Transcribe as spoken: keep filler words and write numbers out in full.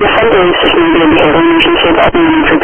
The Sunday is just maybe a little unusual, so that means for